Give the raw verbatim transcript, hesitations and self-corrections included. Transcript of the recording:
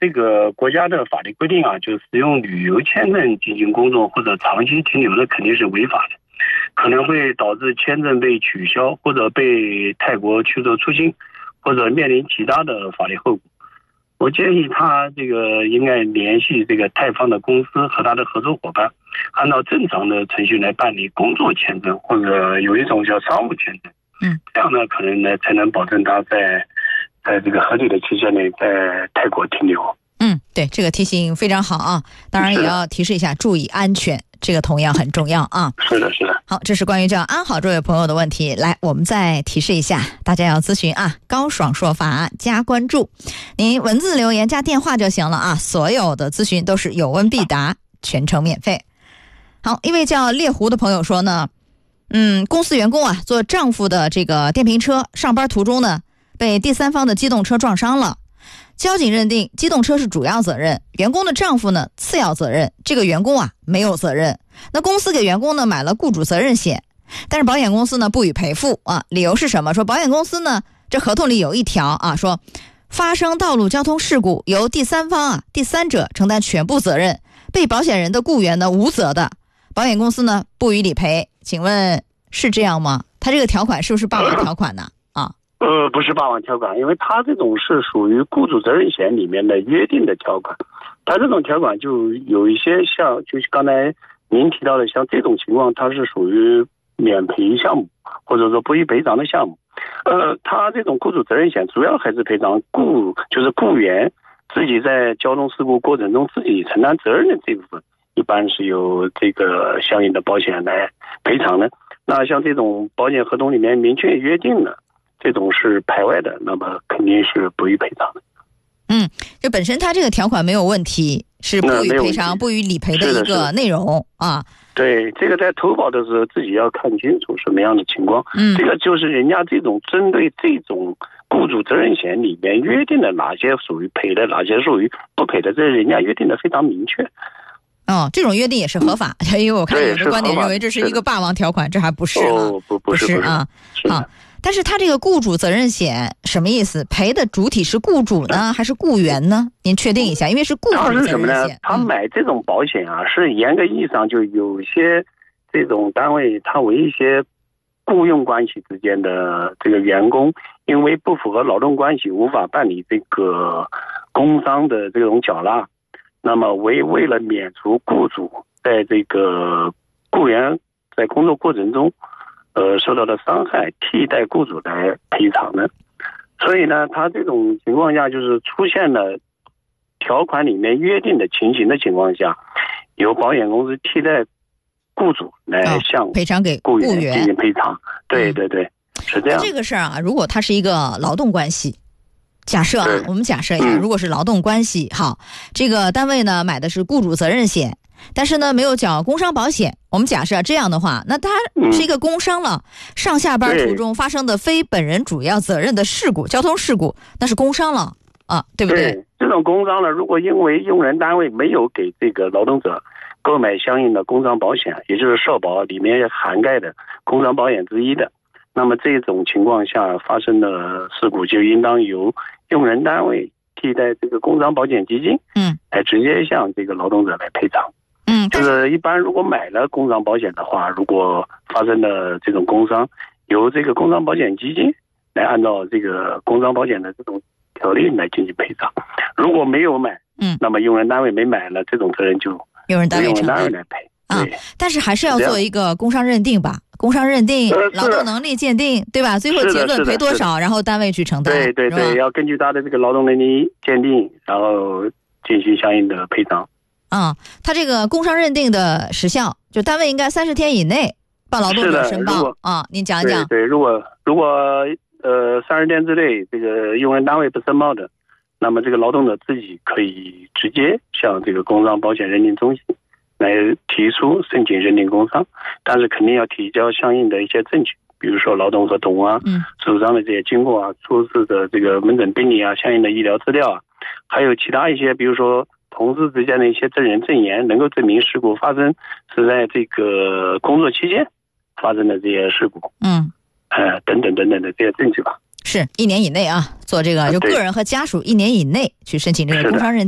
这个国家的法律规定啊，就使用旅游签证进行工作或者长期停留的肯定是违法的，可能会导致签证被取消或者被泰国驱逐出境，或者面临其他的法律后果。我建议他这个应该联系这个泰方的公司和他的合作伙伴，按照正常的程序来办理工作签证，或者有一种叫商务签证。 嗯， 这样呢，可能呢才能保证他在在这个合理的期限内在泰国停留。 嗯，对，这个提醒非常好啊，当然也要提示一下注意安全，这个同样很重要啊。 是的，是的。 好，这是关于叫安好这位朋友的问题。来，我们再提示一下，大家要咨询啊，高爽说法加关注，您文字留言加电话就行了啊，所有的咨询都是有问必答，全程免费。好，一位叫猎狐的朋友说呢，嗯，公司员工啊，坐丈夫的这个电瓶车上班途中呢，被第三方的机动车撞伤了。交警认定机动车是主要责任，员工的丈夫呢次要责任，这个员工啊没有责任。那公司给员工呢买了雇主责任险，但是保险公司呢不予赔付啊，理由是什么？说保险公司呢这合同里有一条啊，说发生道路交通事故由第三方啊第三者承担全部责任，被保险人的雇员呢无责的，保险公司呢不予理赔。请问是这样吗？他这个条款是不是霸王条款呢？啊？ 呃，不是霸王条款，因为它这种是属于雇主责任险里面的约定的条款，它这种条款就有一些像，就是刚才您提到的，像这种情况，它是属于免赔项目，或者说不予赔偿的项目。呃，它这种雇主责任险主要还是赔偿雇，就是雇员自己在交通事故过程中自己承担责任的这部分，一般是由这个相应的保险来赔偿的。那像这种保险合同里面明确约定的，这种是排外的，那么肯定是不予赔偿的。 嗯，就本身它这个条款没有问题，是不予赔偿、不予理赔的一个内容啊。 对，这个在投保的时候自己要看清楚什么样的情况。嗯，这个就是人家这种针对这种雇主责任险里面约定的哪些属于赔的，哪些属于不赔的，这人家约定的非常明确。 哦，这种约定也是合法，嗯、因为我看有的观点认为这是一个霸王条款，这还不是啊， 哦、不不是不是啊。好，但是他这个雇主责任险什么意思？赔的主体是雇主呢，还是雇员呢？您确定一下，因为是雇主责任险。 是什么呢？他买这种保险啊，是严格意义上就有些这种单位，他为一些雇佣关系之间的这个员工，因为不符合劳动关系，无法办理这个工伤的这种缴纳。那么为为了免除雇主在这个雇员在工作过程中呃受到的伤害，替代雇主来赔偿的。所以呢，他这种情况下就是出现了条款里面约定的情形的情况下，由保险公司替代雇主来向赔偿给雇员进行赔偿。对对对，是这样。 这个事儿啊，如果它是一个劳动关系，假设啊，我们假设一下，如果是劳动关系，好，这个单位呢买的是雇主责任险，但是呢没有缴工伤保险。我们假设这样的话，那他是一个工伤了，上下班途中发生的非本人主要责任的事故，交通事故，那是工伤了啊，对不对？ 对，这种工伤呢，如果因为用人单位没有给这个劳动者购买相应的工伤保险，也就是社保里面涵盖的工伤保险之一的，那么这种情况下发生的事故就应当由用人单位替代这个工伤保险基金，嗯，来直接向这个劳动者来赔偿。嗯，就是一般如果买了工伤保险的话，如果发生的这种工伤，由这个工伤保险基金来按照这个工伤保险的这种条例来进行赔偿。如果没有买，嗯，那么用人单位没买了，这种责任就用人单位承担来赔。 啊，但是还是要做一个工伤认定吧，工伤认定、劳动能力鉴定，对吧？最后结论赔多少，然后单位去承担。 对对对，要根据他的这个劳动能力鉴定，然后进行相应的赔偿。 啊，他这个工伤认定的时效，就单位应该三十天以内帮劳动者申报啊。您讲一讲。 对对，如果如果呃三十天之内这个用人单位不申报的，那么这个劳动者自己可以直接向这个工伤保险认定中心来提出申请认定工伤，但是肯定要提交相应的一些证据，比如说劳动合同啊、嗯、受伤的这些经过啊、出事的这个门诊病历啊、相应的医疗资料啊，还有其他一些，比如说同事之间的一些证人证言，能够证明事故发生是在这个工作期间发生的这些事故，嗯，呃，等等等等的这些证据吧。 是一年以内啊，做这个就个人和家属一年以内去申请这个工伤认定。